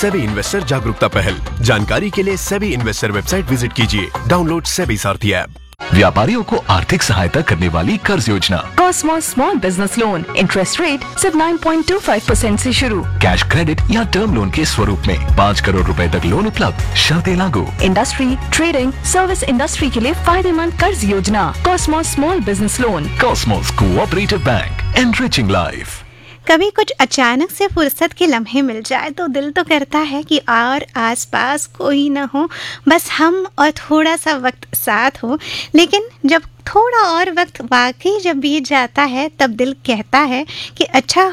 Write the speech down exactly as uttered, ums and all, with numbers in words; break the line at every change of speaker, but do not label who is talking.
SEBI investor जागरूकता पहल। जानकारी के लिए सेबी इन्वेस्टर वेबसाइट विजिट कीजिए। डाउनलोड सेबी सारथी ऐप।
व्यापारियों को आर्थिक सहायता करने वाली कर्ज योजना
Cosmos small business loan, interest rate सिर्फ नौ पॉइंट दो पाँच परसेंट से शुरू।
कैश क्रेडिट या टर्म लोन के स्वरूप में पाँच करोड़ रुपए तक लोन उपलब्ध। शर्तें लागू।
इंडस्ट्री, ट्रेडिंग, सर्विस इंडस्ट्री के लिए फायदेमंद कर्ज योजना Cosmos small business loan.
Cosmos cooperative bank, enriching life.
कभी कुछ अचानक से फुर्सत के लम्हे मिल जाए तो दिल तो करता है कि और आसपास कोई ना हो, बस हम और थोड़ा सा वक्त साथ हो। लेकिन जब थोड़ा और वक्त वाकई जब बीत जाता है तब दिल कहता है कि अच्छा